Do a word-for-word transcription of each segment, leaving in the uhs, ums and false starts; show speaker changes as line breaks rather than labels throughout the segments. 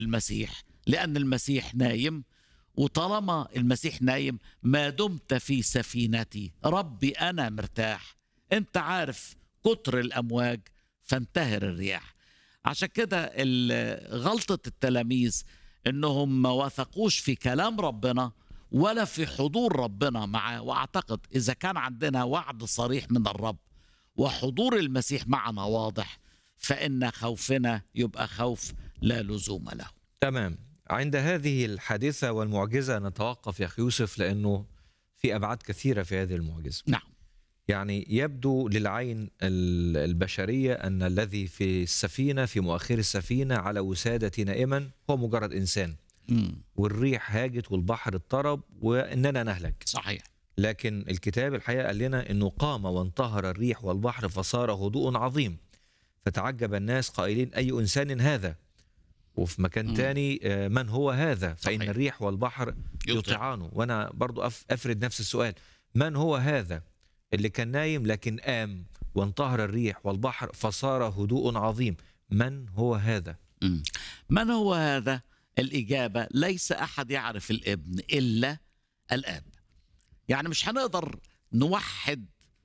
المسيح لأن المسيح نايم، وطالما المسيح نايم ما دمت في سفينتي ربي أنا مرتاح. أنت عارف كتر الأمواج فانتهر الرياح. عشان كده غلطة التلاميذ إنهم ما وثقوش في كلام ربنا ولا في حضور ربنا معاه. وأعتقد إذا كان عندنا وعد صريح من الرب وحضور المسيح معنا واضح، فإن خوفنا يبقى خوف لا لزوم له.
تمام. عند هذه الحادثة والمعجزة نتوقف يا أخي يوسف، لأنه في أبعاد كثيرة في هذه المعجزة.
نعم.
يعني يبدو للعين البشرية أن الذي في السفينة في مؤخر السفينة على وسادة نائما هو مجرد إنسان،
مم.
والريح هاجت والبحر اضطرب وإننا نهلك.
صحيح.
لكن الكتاب الحقيقة قال لنا أنه قام وانتهر الريح والبحر فصار هدوء عظيم، فتعجب الناس قائلين أي إنسان هذا؟ وفي مكان
مم.
تاني من هو هذا؟ فإن
صحيح.
الريح والبحر
يطيع.
يطيعانه. وأنا برضو أفرد نفس السؤال، من هو هذا اللي كان نايم لكن قام وانتهر الريح والبحر فصار هدوء عظيم؟ من هو هذا؟
مم. من هو هذا؟ الإجابة ليس أحد يعرف الابن إلا الآب. يعني مش هنقدر نوحد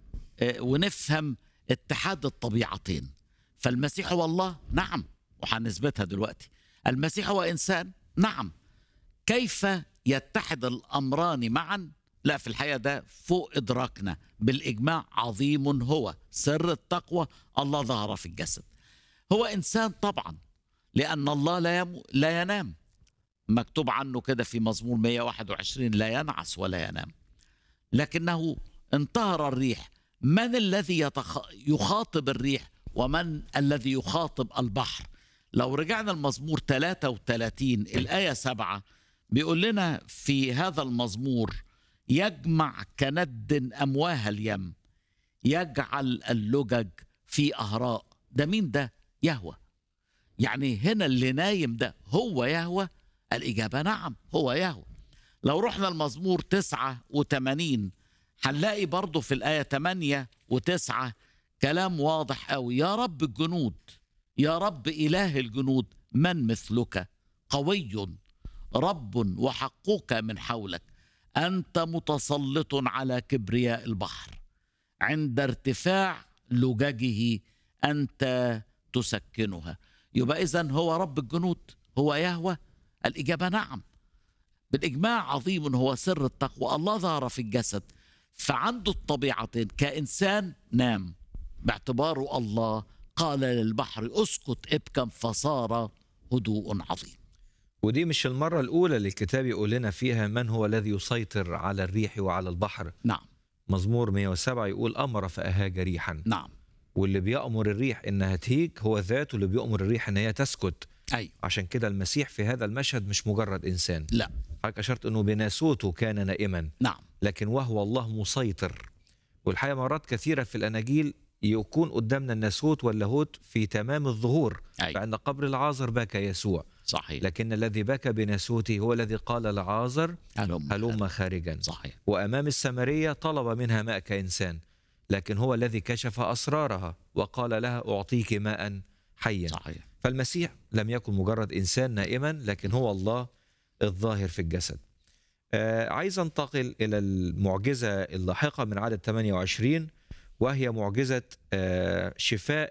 ونفهم اتحاد الطبيعتين. فالمسيح هو الله، نعم، وهنثبتها دلوقتي. المسيح هو إنسان، نعم. كيف يتحد الأمران معا؟ لا، في الحقيقة ده فوق إدراكنا. بالإجماع عظيم هو سر التقوى، الله ظهر في الجسد. هو إنسان طبعا، لأن الله لا, يم... لا ينام. مكتوب عنه كده في مزمور مئة وواحد وعشرين لا ينعس ولا ينام. لكنه انتهر الريح. من الذي يتخ... يخاطب الريح ومن الذي يخاطب البحر؟ لو رجعنا المزمور ثلاثة وثلاثين الآية سبعة بيقول لنا في هذا المزمور يجمع كند أمواه اليم، يجعل اللجج في أهراء. ده مين ده؟ يهوه. يعني هنا اللي نايم ده هو يهوه؟ الإجابة نعم، هو يهوه. لو رحنا المزمور تسعة وثمانين هنلاقي برضو في الآية ثمانية وتسعة كلام واضح أوي. يا رب الجنود، يا رب إله الجنود، من مثلك؟ قوي رب وحقك من حولك، أنت متسلط على كبرياء البحر، عند ارتفاع لججه أنت تسكنها. يبقى إذن هو رب الجنود، هو يهوه؟ الإجابة نعم. بالإجماع عظيم هو سر التقوى، الله ظهر في الجسد، فعنده الطبيعتين. كإنسان نام باعتباره الله، قال للبحر اسكت ابكا فصار هدوء عظيم.
ودي مش المرة الأولى اللي الكتاب يقول لنا فيها من هو الذي يسيطر على الريح وعلى البحر.
نعم.
مزمور مئة وسبعة يقول أمر فأهاج ريحا.
نعم.
واللي بيأمر الريح إنها تهيج هو ذاته اللي بيأمر الريح إن هي تسكت.
أي.
عشان كده المسيح في هذا المشهد مش مجرد إنسان.
لا.
حضرتك أشرت إنه بناسوته كان نائما.
نعم.
لكن وهو الله مسيطر. والحقيقة مرات كثيرة في الأناجيل يكون قدامنا الناسوت واللاهوت في تمام الظهور.
أي.
فعند قبر العازر بكى يسوع.
صحيح.
لكن الذي بكى بناسوته هو الذي قال لعازر
هلم,
هلم خارجا.
صحيح.
وأمام السامرية طلب منها ماء كإنسان، لكن هو الذي كشف أسرارها وقال لها أعطيك ماء حيا.
صحيح.
فالمسيح لم يكن مجرد إنسان نائما، لكن هو الله الظاهر في الجسد. آه عايز انتقل إلى المعجزة اللاحقة من عدد ثمانية وعشرين، وهي معجزة آه شفاء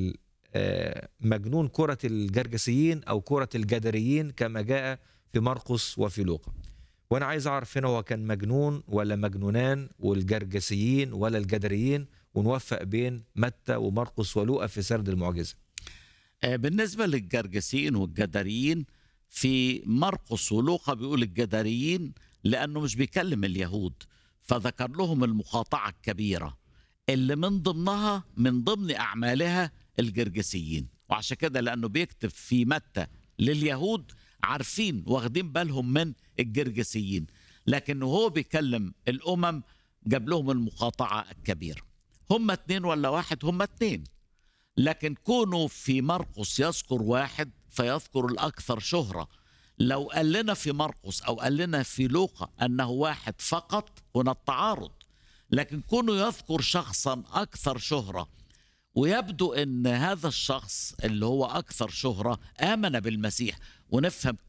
مجنون كرة الجرجسيين أو كرة الجدريين كما جاء في مرقس وفي لوقا. وأنا عايز أعرف هنا هو كان مجنون ولا مجنونان، والجرجسيين ولا الجدريين، ونوفق بين متى ومرقس ولوقا في سرد المعجزة.
بالنسبة للجرجسيين والجدريين في مرقس ولوقا بيقول الجدريين لأنه مش بيكلم اليهود، فذكر لهم المقاطعة الكبيرة اللي من ضمنها من ضمن أعمالها الجرجسيين. وعشان كده لأنه بيكتب في متى لليهود عارفين واخدين بالهم من الجرجسيين، لكنه هو بيكلم الأمم جاب لهم المقاطعة الكبيرة. هم اتنين ولا واحد؟ هم اتنين، لكن كونوا في مرقس يذكر واحد فيذكر الأكثر شهرة. لو قال لنا في مرقس أو قال لنا في لوقا أنه واحد فقط هنا التعارض، لكن كونه يذكر شخصا أكثر شهرة، ويبدو أن هذا الشخص اللي هو أكثر شهرة آمن بالمسيح ونفهم